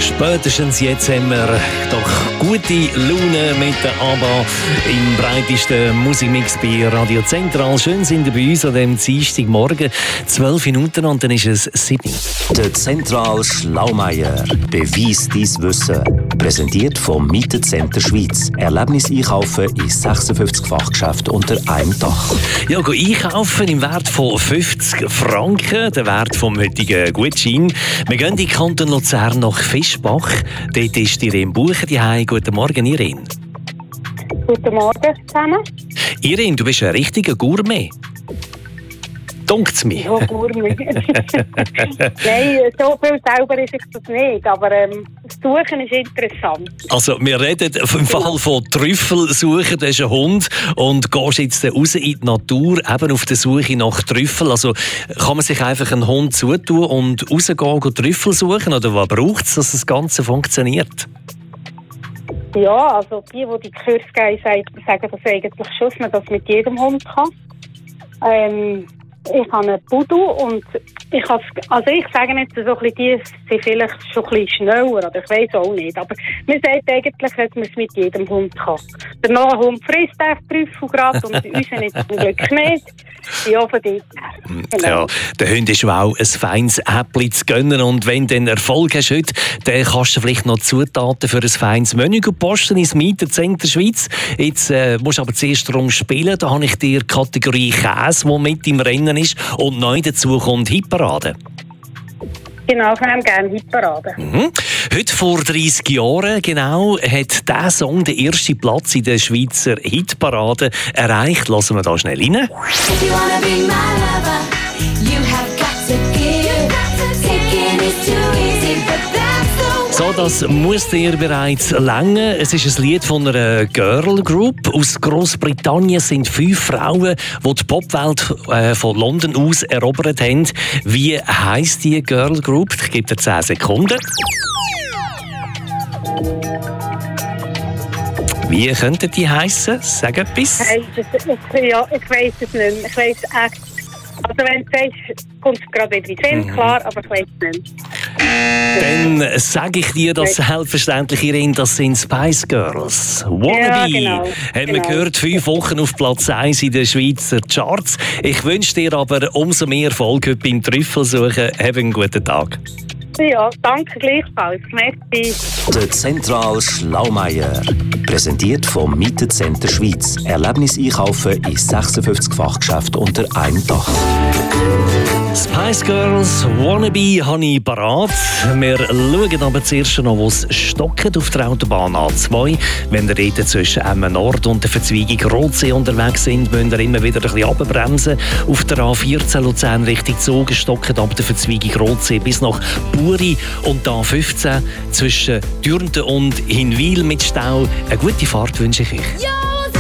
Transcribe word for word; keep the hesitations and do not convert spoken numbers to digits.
Spätestens jetzt haben wir doch gute Laune mit der ABBA im breitesten Musikmix bei Radio Zentral. Schön sind ihr bei uns an diesem Dienstagmorgen. zwölf Minuten und dann ist es sieben. Der Zentral Schlaumeier. Beweis dein Wissen. Präsentiert vom Mietencenter Schweiz. Erlebnis einkaufen in sechsundfünfzig Fachgeschäften unter einem Dach. Ja, go einkaufen im Wert von fünfzig Franken, der Wert vom heutigen Gutschein. Wir gehen in den Kanton Luzern nach Fischbach. Dort ist Irene Bucher daheim. Guten Morgen, Irene. Guten Morgen zusammen. Irene, du bist ein richtiger Gourmet. Dunkt's mir. Ja, Gourmet. Nein, so viel selber ist es das nicht, aber ähm, das Suchen ist interessant. Also, wir reden im Fall von Trüffelsuchen. Das ist ein Hund und gehst jetzt raus in die Natur, eben auf der Suche nach Trüffel. Also, kann man sich einfach einen Hund zutun und rausgehen und Trüffel suchen? Oder was braucht es, dass das Ganze funktioniert? Ja, also die, die die Kurs gehen, sagen das eigentlich schon, dass man das mit jedem Hund kann. Ähm, ich habe einen Pudel und ich has, also ich sage nicht, so ein bisschen, die sind vielleicht schon ein bisschen schneller, oder ich weiß auch nicht, aber man sagt eigentlich, dass man es mit jedem Hund kann. Der neue Hund frisst echt Trüffel gerade und unseren nicht zum Glück nicht. Ja, von dort her. Genau. Ja, der Hund ist auch ein feines Äppli zu gönnen und wenn du dann Erfolg hast heute, dann kannst du vielleicht noch Zutaten für ein feines Menü posten ins Mietencenter Schweiz. Jetzt äh, musst du aber zuerst darum spielen, da habe ich dir die Kategorie Käse, die mit im Rennen ist und neu dazu kommt Hitparade. Genau, ich nehme gerne Hitparade. Mhm. Heute vor dreissig Jahren genau hat dieser Song den ersten Platz in der Schweizer Hitparade erreicht. Lassen wir da schnell rein. So, das muss dir bereits länger. Es ist ein Lied von einer Girl Group. Aus Großbritannien sind fünf Frauen, die die Popwelt äh, von London aus erobert haben. Wie heisst die Girl Group? Ich gebe dir zehn Sekunden. Wie könnten die heissen? Sag etwas. Hey, das, ich, ja, ich weiss es nicht mehr. Ich weiss echt. Also wenn du sagst, kommt es gerade wieder in den Sinn, klar, aber ich weiss es nicht mehr. Dann sage ich dir das selbstverständlich, Irene, das sind Spice Girls. Wannabe. Ja, genau. Haben genau. wir gehört, fünf Wochen auf Platz eins in den Schweizer Charts. Ich wünsche dir aber umso mehr Erfolg heute beim Trüffelsuchen. Hab einen guten Tag. Ja, danke gleichfalls. Merci. Der Zentral Schlaumeier. Präsentiert vom Mietencenter Schweiz. Erlebnis einkaufen in sechsundfünfzig Fachgeschäften unter einem Dach. Spice Girls, Wannabe habe ich parat. Wir schauen aber zuerst noch, wo es stockt auf der Autobahn A zwei. Wenn wir dort zwischen Emmen Nord und der Verzweigung Rotsee unterwegs sind, müssen wir immer wieder ein bisschen runterbremsen. Auf der A vierzehn Luzern Richtung Zug stockt ab der Verzweigung Rotsee bis nach Buri und A fünfzehn zwischen Dürnten und Hinwil mit Stau. Eine gute Fahrt wünsche ich euch. Yo!